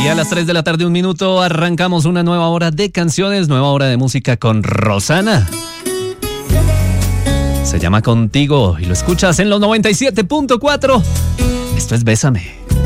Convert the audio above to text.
Y a las 3 de la tarde, 1 minuto, arrancamos una nueva hora de canciones, nueva hora de música con Rosana. Se llama Contigo y lo escuchas en los 97.4. Esto es Bésame.